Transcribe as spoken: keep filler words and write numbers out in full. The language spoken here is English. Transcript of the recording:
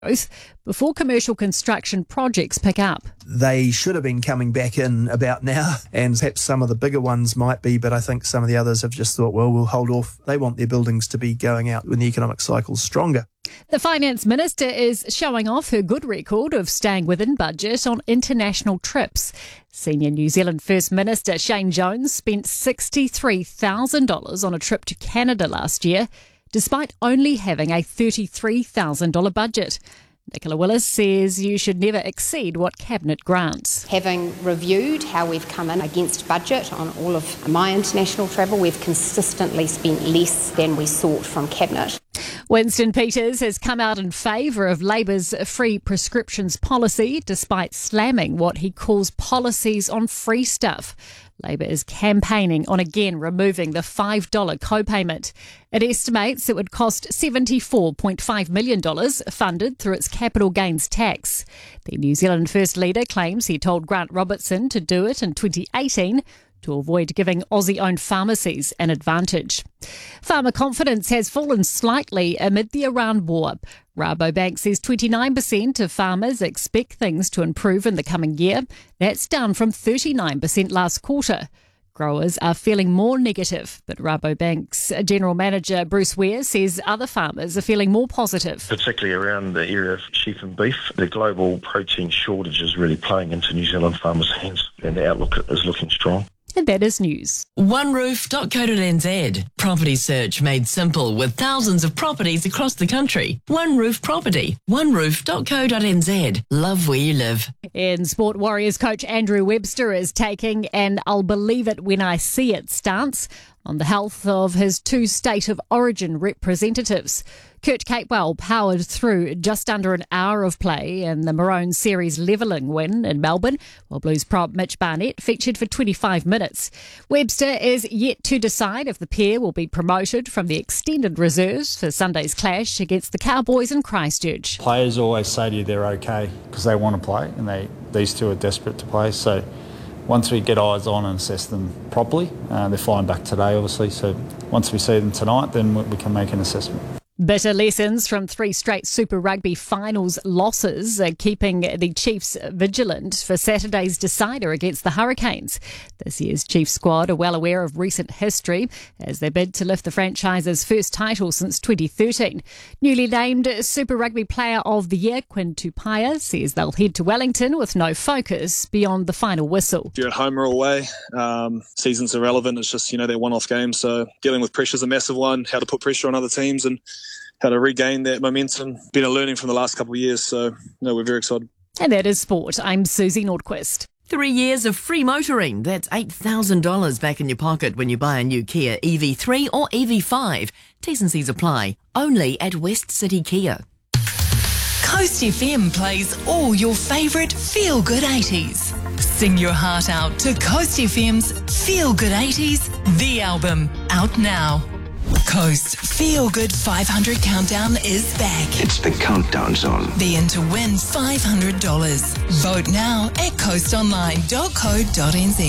growth before commercial construction projects pick up. They should have been coming back in about now, and perhaps some of the bigger ones might be, but I think some of the others have just thought, well, we'll hold off. They want their buildings to be going out when the economic cycle's stronger. The Finance Minister is showing off her good record of staying within budget on international trips. Senior New Zealand First Minister Shane Jones spent sixty-three thousand dollars on a trip to Canada last year, despite only having a thirty-three thousand dollars budget. Nicola Willis says you should never exceed what Cabinet grants. Having reviewed how we've come in against budget on all of my international travel, we've consistently spent less than we sought from Cabinet. Winston Peters has come out in favour of Labour's free prescriptions policy, despite slamming what he calls policies on free stuff. Labour is campaigning on again removing the five dollars co-payment. It estimates it would cost seventy-four point five million dollars, funded through its capital gains tax. The New Zealand First Leader claims he told Grant Robertson to do it in twenty eighteen to avoid giving Aussie-owned pharmacies an advantage. Farmer confidence has fallen slightly amid the Iran war. Rabobank says twenty-nine percent of farmers expect things to improve in the coming year. That's down from thirty-nine percent last quarter. Growers are feeling more negative, but Rabobank's General Manager Bruce Ware says other farmers are feeling more positive. Particularly around the area of sheep and beef, the global protein shortage is really playing into New Zealand farmers' hands, and the outlook is looking strong. And that is news. one roof dot co dot n z. Property search made simple with thousands of properties across the country. One Roof Property. one roof dot co dot n z. Love where you live. In sport, Warriors coach Andrew Webster is taking an I'll believe it when I see it stance on the health of his two state of origin representatives. Kurt Capewell powered through just under an hour of play in the Maroon Series levelling win in Melbourne, while Blues prop Mitch Barnett featured for twenty-five minutes. Webster is yet to decide if the pair will be promoted from the extended reserves for Sunday's clash against the Cowboys in Christchurch. Players always say to you they're okay because they want to play, and they these two are desperate to play. So once we get eyes on and assess them properly, uh, they're flying back today, obviously. So once we see them tonight, then we can make an assessment. Bitter lessons from three straight Super Rugby finals losses are keeping the Chiefs vigilant for Saturday's decider against the Hurricanes. This year's Chiefs squad are well aware of recent history as they bid to lift the franchise's first title since twenty thirteen. Newly named Super Rugby Player of the Year, Quinn Tupaia, says they'll head to Wellington with no focus beyond the final whistle. If you're at home or away, um, season's irrelevant. It's just, you know, they're one-off games. So dealing with pressure is a massive one, how to put pressure on other teams and how to regain that momentum. Been a learning from the last couple of years, so no, we're very excited. And that is sport. I'm Susie Nordquist. Three years of free motoring. That's eight thousand dollars back in your pocket when you buy a new Kia E V three or E V five. T's and C's apply. Only at West City Kia. Coast F M plays all your favourite feel-good eighties. Sing your heart out to Coast F M's Feel Good eighties, the album, out now. Coast Feel Good five hundred Countdown is back. It's the countdown zone. Be in to win five hundred dollars. Vote now at coast online dot co dot n z.